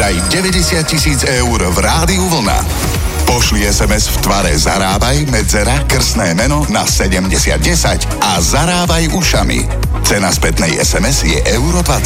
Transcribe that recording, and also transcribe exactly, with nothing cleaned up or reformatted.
vyhraj deväťdesiat tisíc eur v Rádiu Vlna. Pošli es em es v tvare Zarábaj, medzera, krstné meno na sedemdesiat desať a zarábaj ušami. Cena spätnej es em es je euro dvadsať.